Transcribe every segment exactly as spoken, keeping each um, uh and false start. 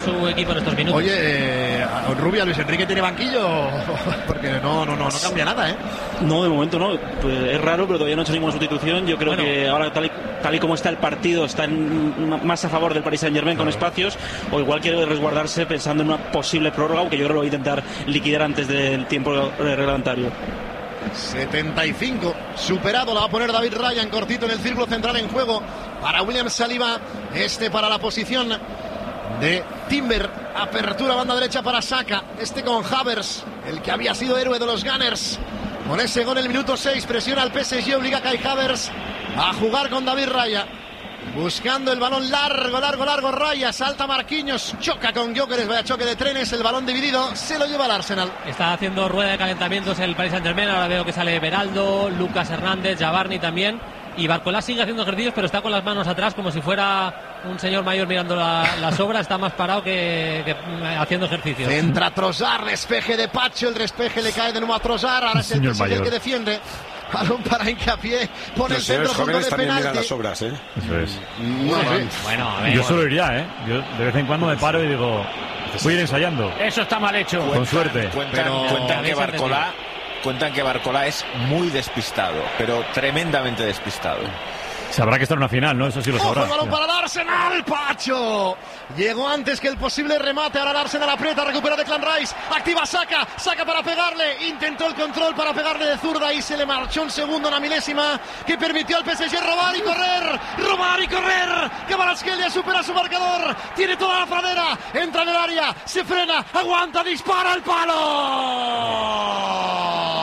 su equipo en estos minutos. Oye, eh, Rubia, Luis Enrique tiene banquillo, porque no, no, no, no cambia nada, ¿eh? No, de momento no. Pues es raro, pero todavía no ha hecho ninguna sustitución. Yo creo bueno. que ahora, tal y, tal y como está el partido, está en, más a favor del Paris Saint-Germain claro. con espacios, o igual quiere resguardarse pensando en una posible prórroga, aunque yo creo que lo va a intentar liquidar antes del tiempo reglamentario. setenta y cinco, superado, la va a poner David Ryan cortito en el círculo central en juego para William Saliba, este para la posición de Timber, apertura banda derecha para Saka, este con Havertz, el que había sido héroe de los Gunners, con ese gol en el minuto seis, presiona al P S G, obliga a Kai Havertz a jugar con David Raya, buscando el balón largo, largo, largo, Raya, salta Marquinhos, choca con Gyökeres, vaya choque de trenes, el balón dividido, se lo lleva al Arsenal. Está haciendo rueda de calentamientos el Paris Saint-Germain, ahora veo que sale Beraldo, Lucas Hernández, Javarni también, y Barcola sigue haciendo ejercicios, pero está con las manos atrás como si fuera un señor mayor mirando la, las obras, está más parado que, que haciendo ejercicios. Entra Trossard, despeje de Pacho, el despeje le cae de nuevo a Trossard, ahora es el, el que defiende. Balón para Hincapié, pone el centro, punto de penalti. Las obras, ¿eh? Eso es. Bueno, sí. bueno, a ver, yo bueno. solo iría, ¿eh? Yo de vez en cuando me paro y digo, voy a ir ensayando. Eso está mal hecho. Con suerte. Cuentan, pero, cuentan que Barcola, cuentan que Barcola es muy despistado, pero tremendamente despistado. Sabrá que está en una final, ¿no? Eso sí lo sabrá. ¡Ojo, el balón para el Arsenal! ¡Pacho! Llegó antes que el posible remate. Ahora el Arsenal aprieta, recupera Declan Rice. Activa Saka. Saka para pegarle. Intentó el control para pegarle de zurda y se le marchó un segundo, una milésima, que permitió al P S G robar y correr. ¡Robar y correr! Kvaratskhelia supera su marcador. Tiene toda la pradera. Entra en el área. Se frena. Aguanta. Dispara al palo.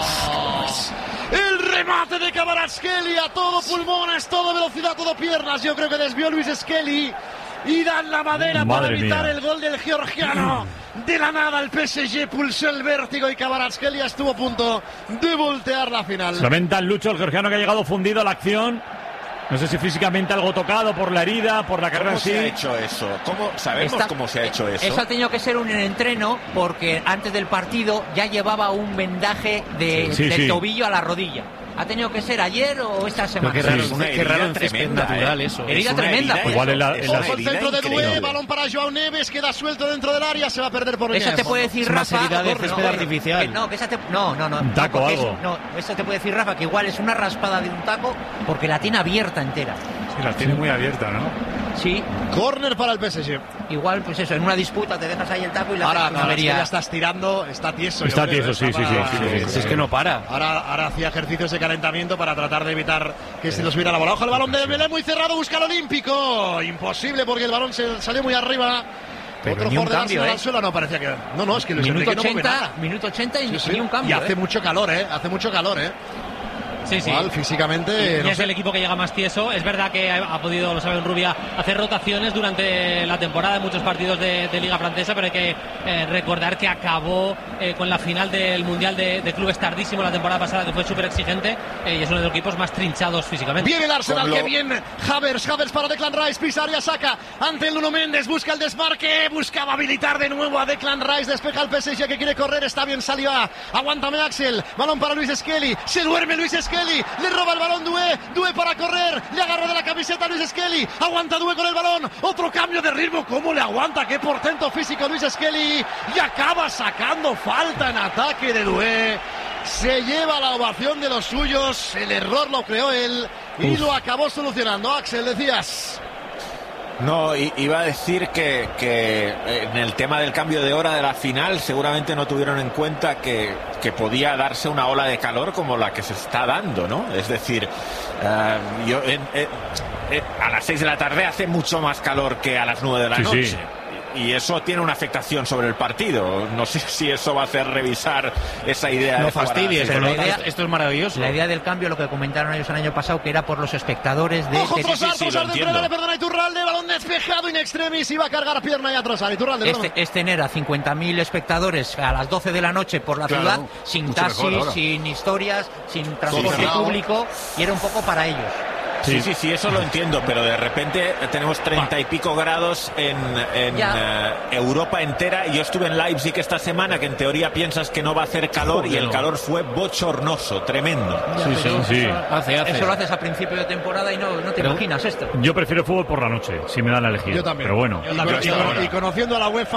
El remate de Kvaratskhelia, todo pulmones, todo velocidad, todo piernas. Yo creo que desvió Luis Skelly y dan la madera Madre para evitar mía. el gol del georgiano. De la nada el P S G pulsó el vértigo y Kvaratskhelia estuvo a punto de voltear la final. Se lamenta el Lucho, el georgiano, que ha llegado fundido a la acción. No sé si físicamente algo tocado por la herida, por la carrera ¿Cómo así. se ha hecho eso? ¿Cómo sabemos Esta, cómo se ha hecho eso? Eso ha tenido que ser un entreno, porque antes del partido ya llevaba un vendaje de, sí, del sí. tobillo a la rodilla. ¿Ha tenido que ser ayer o esta semana? Qué raro, es una qué raro tremenda, natural eso. Herida tremenda. Herida, igual en la, en la... Ojo el centro de Doué, balón para Joao Neves, queda suelto dentro del área, se va a perder por Eso te puede decir es Rafa. Una de césped no, artificial. Que no, que esa te, no, no, no. Un taco no, algo. Es, no, eso te puede decir Rafa, que igual es una raspada de un taco porque la tiene abierta entera. Sí, la tiene muy abierta, ¿no? Sí. Córner para el P S G. Igual, pues eso, en una disputa te dejas ahí el taco y la Ahora, una no, ya estás tirando, está tieso. Está creo, tieso, sí, sí, sí, sí, sí, sí. Si es que no para. Ahora, ahora hacía ejercicios de calentamiento para tratar de evitar que se nos viera la bola. Ojo, el balón de Dembélé muy cerrado, busca el Olímpico. Imposible porque el balón se salió muy arriba. Pero Otro jugador de Arsenal al suelo, no parecía que... No, no, es que Luis minuto Enrique no mueve ochenta, nada. minuto ochenta y, sí, sí. y un cambio. Y hace ¿eh? mucho calor, ¿eh? Hace mucho calor, ¿eh? Sí, sí. Igual, físicamente. Y, no y es sé. el equipo que llega más tieso. Es verdad que ha, ha podido, lo saben Rubia, hacer rotaciones durante la temporada en muchos partidos de, de Liga Francesa, pero hay que eh, recordar que acabó eh, con la final del Mundial de, de Clubes tardísimo la temporada pasada, que fue súper exigente eh, y es uno de los equipos más trinchados físicamente. Viene el Arsenal, lo... que bien. Havertz, Havertz para Declan Rice, pisa área, saca ante el Nuno Méndez, busca el desmarque, buscaba habilitar de nuevo a Declan Rice, despeja el P S G que quiere correr, está bien Saliba, aguántame Axel, balón para Luis Skelly, se duerme Luis Skelly, le roba el balón Doué, Doué para correr, le agarra de la camiseta a Luis Skelly, aguanta Doué con el balón, otro cambio de ritmo, cómo le aguanta, qué portento físico Luis Skelly, y acaba sacando falta en ataque de Doué, se lleva la ovación de los suyos, el error lo creó él y Uf. lo acabó solucionando. Axel, decías... No, iba a decir que, que en el tema del cambio de hora de la final seguramente no tuvieron en cuenta que, que podía darse una ola de calor como la que se está dando, ¿no? Es decir, uh, yo, eh, eh, a las seis de la tarde hace mucho más calor que a las nueve de la sí, noche. Sí. Y eso tiene una afectación sobre el partido. No sé si eso va a hacer revisar esa idea. No de fastidies, pero la idea, esto es maravilloso. La idea del cambio, lo que comentaron ellos el año pasado, que era por los espectadores de... Ojo, de... Trossard, sí, sí, Trossard de Frenale, perdona, Iturralde, balón despejado in extremis, iba a cargar pierna ya Trossard, Iturralde, este, es tener a cincuenta mil espectadores a las doce de la noche por la claro, ciudad, sin taxis, sin historias, sin transporte sí, público, y era un poco para ellos. Sí, sí, sí, eso lo entiendo, pero de repente tenemos treinta y pico grados en, en uh, Europa entera. Yo estuve en Leipzig esta semana, que en teoría piensas que no va a hacer calor, Joder, y el calor fue bochornoso, tremendo. Sí, sí, sí. Eso, hace, hace. Eso lo haces a principio de temporada y no, no te pero, imaginas esto. Yo prefiero fútbol por la noche, si me dan a elegir. Yo también. Pero bueno. Yo también. Y, y conociendo a la UEFA